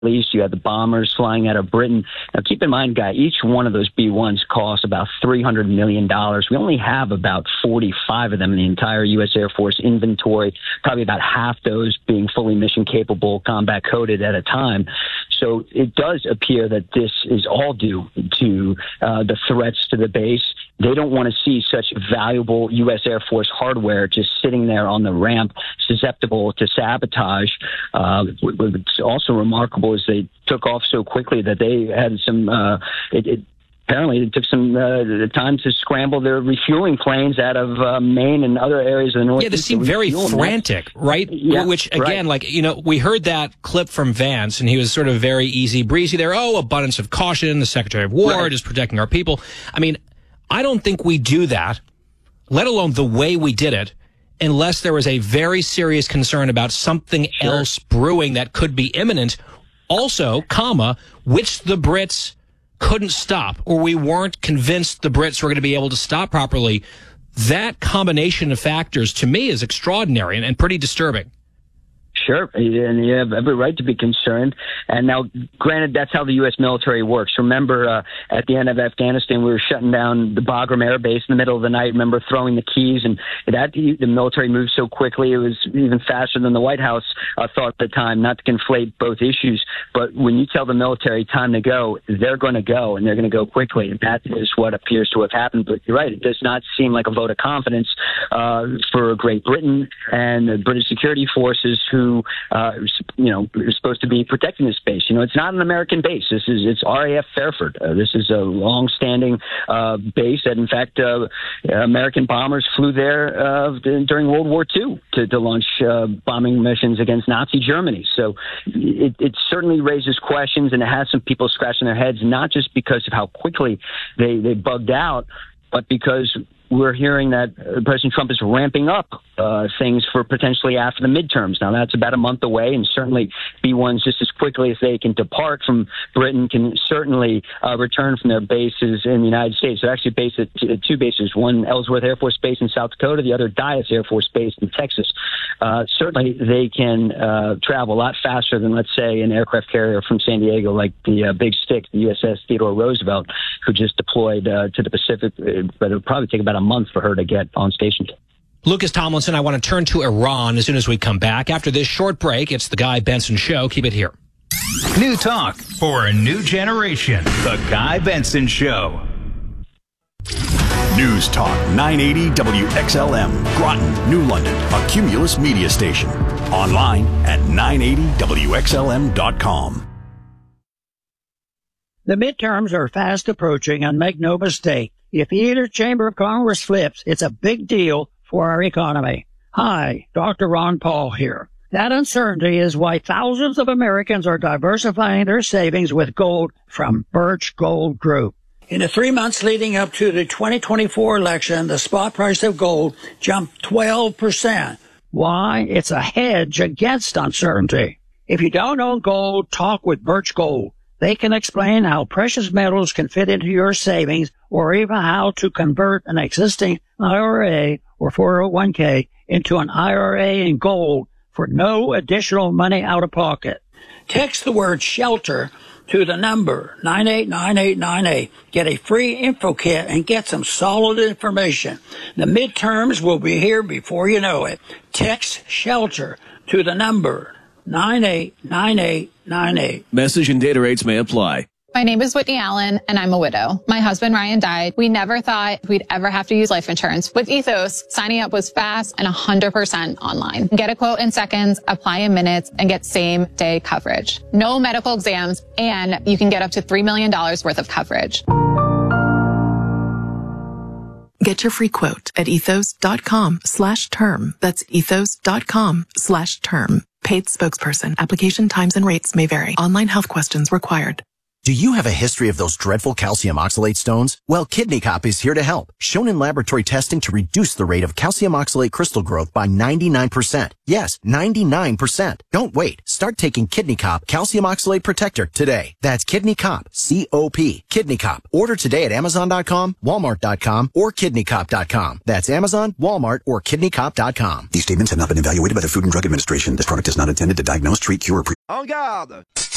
East. You had the bombers flying out of Britain. Now, keep in mind, Guy, each one of those B-1s costs about $300 million. We only have about 45 of them in the entire U.S. Air Force inventory, probably about half those being fully mission-capable, combat-coded at a time. So it does appear that this is all due to the threats to the base. They don't want to see such valuable U.S. Air Force hardware just sitting there on the ramp, susceptible to sabotage. What's also remarkable is they took off so quickly that they had some apparently it took some time to scramble their refueling planes out of Maine and other areas of the Northeast. Yeah, they seemed very frantic, right? Yeah, which, again, we heard that clip from Vance, and he was sort of very easy breezy there. Oh, abundance of caution, the Secretary of War just protecting our people. I mean, I don't think we do that, let alone the way we did it, unless there was a very serious concern about something else brewing that could be imminent. Also, which the Brits couldn't stop, or we weren't convinced the Brits were going to be able to stop properly. That combination of factors, to me, is extraordinary and pretty disturbing. Sure, and you have every right to be concerned. And now, granted, that's how the U.S. military works. Remember, at the end of Afghanistan, we were shutting down the Bagram Air Base in the middle of the night. Remember throwing the keys, and the military moved so quickly, it was even faster than the White House thought at the time, not to conflate both issues. But when you tell the military time to go, they're going to go, and they're going to go quickly. And that is what appears to have happened. But you're right, it does not seem like a vote of confidence for Great Britain and the British security forces who are supposed to be protecting this base. It's not an American base. It's RAF Fairford. This is a long-standing base that, in fact, American bombers flew there during World War II to launch bombing missions against Nazi Germany. So it certainly raises questions, and it has some people scratching their heads, not just because of how quickly they bugged out, but because we're hearing that President Trump is ramping up things for potentially after the midterms. Now, that's about a month away, and certainly B-1s, just as quickly as they can depart from Britain, can certainly return from their bases in the United States. They're actually based at two bases, one Ellsworth Air Force Base in South Dakota, the other Dyess Air Force Base in Texas. Certainly, they can travel a lot faster than, let's say, an aircraft carrier from San Diego like the Big Stick, the USS Theodore Roosevelt, who just deployed to the Pacific, but it'll probably take about a month for her to get on station. Lucas Tomlinson, I want to turn to Iran as soon as we come back. After this short break, it's the Guy Benson Show. Keep it here. New talk for a new generation. The Guy Benson Show. News Talk 980 WXLM, Groton, New London, a Cumulus media station. Online at 980WXLM.com. The midterms are fast approaching, and make no mistake, if either chamber of Congress flips, it's a big deal for our economy. Hi, Dr. Ron Paul here. That uncertainty is why thousands of Americans are diversifying their savings with gold from Birch Gold Group. In the 3 months leading up to the 2024 election, the spot price of gold jumped 12%. Why? It's a hedge against uncertainty. If you don't own gold, talk with Birch Gold. They can explain how precious metals can fit into your savings, or even how to convert an existing IRA or 401k into an IRA in gold for no additional money out of pocket. Text the word SHELTER to the number 989898. Get a free info kit and get some solid information. The midterms will be here before you know it. Text SHELTER to the number 989898. Message and data rates may apply. My name is Whitney Allen, and I'm a widow. My husband, Ryan, died. We never thought we'd ever have to use life insurance. With Ethos, signing up was fast and 100% online. Get a quote in seconds, apply in minutes, and get same-day coverage. No medical exams, and you can get up to $3 million worth of coverage. Get your free quote at ethos.com/term. That's ethos.com/term. Paid spokesperson. Application times and rates may vary. Online health questions required. Do you have a history of those dreadful calcium oxalate stones? Well, Kidney Cop is here to help. Shown in laboratory testing to reduce the rate of calcium oxalate crystal growth by 99%. Yes, 99%. Don't wait. Start taking Kidney Cop Calcium Oxalate Protector today. That's Kidney Cop, C-O-P. Kidney Cop. Order today at Amazon.com, Walmart.com, or KidneyCop.com. That's Amazon, Walmart, or KidneyCop.com. These statements have not been evaluated by the Food and Drug Administration. This product is not intended to diagnose, treat, cure, or En garde!